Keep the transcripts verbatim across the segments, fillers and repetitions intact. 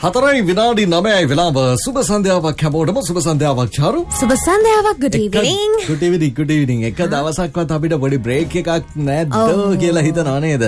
හතරයි විනාඩි නවයයි වෙලාව. සුබ සන්ධ්‍යාවක් හැමෝටම. සුබ සන්ධ්‍යාවක් චාරු. සුබ සන්ධ්‍යාවක්. good evening. good evening good evening. එක දවසක්වත් අපිට පොඩි බ්‍රේක් එකක් නැද්ද කියලා හිතනවා නේද?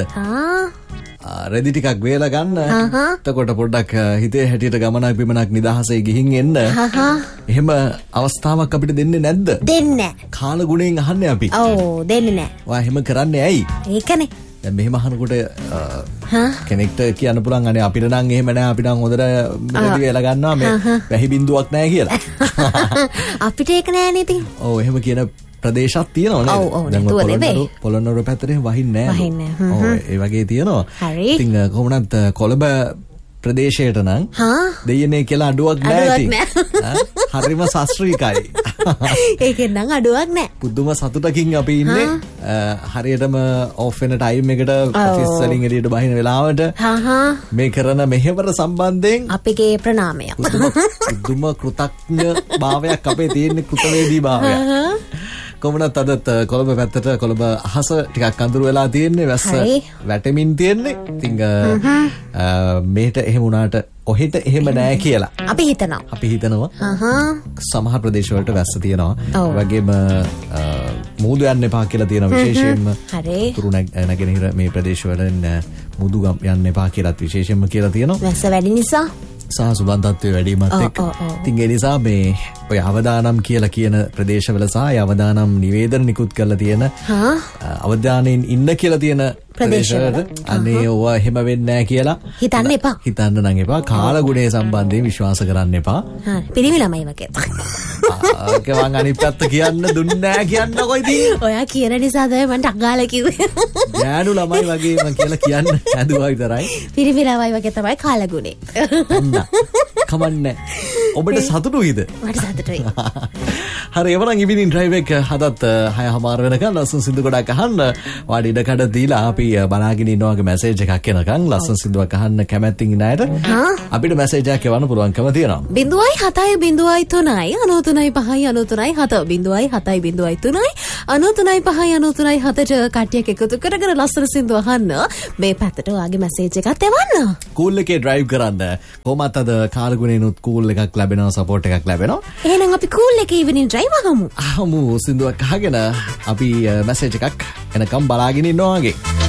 ආ රෙදි ටිකක් වේලා ගන්න. එතකොට පොඩ්ඩක් හිතේ හැටියට ගමනක් බිමනක් නිදහසේ ගිහින් එන්න. එහෙම අවස්ථාවක් අපිට දෙන්නේ නැද්ද? දෙන්නේ නැහැ. කාල ගුණයෙන් අහන්නේ අපි. ඔව් දෙන්නේ නැහැ. ඔයා එහෙම කරන්නේ ඇයි? ඒකනේ. දැන් මෙහෙම අහනකොට කෙනෙක්ට කියන්න පුළුවන් අනේ අපිට නම් එහෙම නෑ අපිට නම් හොඳට මෙතනදී වෙලා ගන්නවා මේ වැහි බින්දුවක් නෑ කියලා. අපිට ඒක නෑනේ ඉතින්. ඔව් එහෙම කියන ප්‍රදේශයක් තියෙනවා නේද? ඔව් ඔව් පොළොන්නරු පොළොන්නරු පැත්තේ වහින්නේ නෑ. වහින්නේ නෑ. ඔව් ඒ වගේ තියෙනවා. ඉතින් කොහොමනත් කොළඹ ප්‍රදේශයට නම් දෙයනේ කියලා අඩුවක් නෑ ඉතින්. හරිම ශාස්ත්‍රීයයි. ඒකෙන් නම් අඩුවක් නෑ. පුදුම සතුටකින් අපි ඉන්නේ. හරියටම ඔෆ් වෙන ටයිම් එකට ඔෆිස් වලින් එළියට බහින වෙලාවට මේ කරන මෙහෙවර සම්බන්ධයෙන් අපගේ ප්‍රණාමය. පුදුම කෘතඥ භාවයක් අපේ තියෙන කෘතවේදී භාවයක්. කොහොමනත් අදත් කොළඹ පැත්තට කොළඹ අහස ටිකක් අඳුර වෙලා තියෙන්නේ වැස්ස වැටෙමින් තියෙන්නේ. ඉතින් මේට එහෙම වුණාට ඔහෙට එහෙම නෑ කියලා අපි හිතනවා. අපි හිතනවා. සමහර ප්‍රදේශ වලට වැස්ස තියෙනවා. ඒ වගේම මුහුදු යන්න එපා කියලා තියෙනවා විශේෂයෙන්ම. උතුරු නැගෙනහිර මේ ප්‍රදේශ වලින් මුහුදු යන්න එපා කියලාත් විශේෂයෙන්ම කියලා තියෙනවා. වැස්ස වැඩි නිසා. සහ සුබන් තත්ත්වය වැඩිමත් එක්ක. ඉතින් ඒ නිසා මේ ඔය අවදානම් කියලා කියන ප්‍රදේශවල සහ අවදානම් නිවේදන නිකුත් කරලා තියෙන අවදානෙන් ඉන්න කියලා තියෙන ප්‍රදේශවල අනේ ඕවා එහෙම වෙන්නේ නැහැ කියලා හිතන්න එපා. හිතන්න නම් එපා. කාලගුණය සම්බන්ධයෙන් විශ්වාස කරන්න එපා. හා පිරිමි ළමයි වගේ. ආක වන් අනිත් පැත්ත කියන්න දුන්නේ නැහැ කියන්නකො ඉතින්. ඔයා කියන නිසා තමයි මම ටග්ගාලා කිව්වේ. ඥානු ළමයි වගේ මම කියලා කියන්න හැදුවා විතරයි. පිරිමි ළමයි වගේ තමයි කාලගුණේ. කමන්නේ. ඔබට සතුටුයිද? මට සතුටුයි. හරි එවනම් ඉවිනින් ඩ්‍රයිව් එක හදත් හය හමාර වෙනකන් ලස්සන සින්දු ගොඩක් අහන්න. වාඩි ඉඩ කඩ දීලා අපි බලාගෙන ඉන්නවා වගේ මැසේජ් එකක් එනකන් ලස්සන සින්දුවක් අහන්න කැමැත්තින් ඉන්න අයට අපිට මැසේජ් එකක් එවන්න පුළුවන්කම තියෙනවා. බිංදුවයි හතයි බිංදුවයි තුනයි අනූ තුනයි පහයි අනූ තුනයි හත බිංදුවයි හතයි බිංදුවයි තුනයි අනූ තුනයි පහයි අනූ තුනයි හතට කට්ටියක් එකතු කරගෙන ලස්සන සින්දු අහන්න මේ පැත්තට ඔයාගේ මැසේජ් එකක් එවන්න. කූල් එකේ ඩ්‍රයිව් කරන්න. කොහොමත් අද කාලගුණේනුත් කූල් එකක් ලැබෙනවා සපෝට් එකක් ලැබෙනවා. එහෙනම් අපි කූල් එකේ ඉවිනින් ඩ්‍රයිව් අහමු. අහමු සින්දුවක් අහගෙන අපි මැසේජ් එකක් එනකම් බලාගෙන ඉන්නවා වගේ.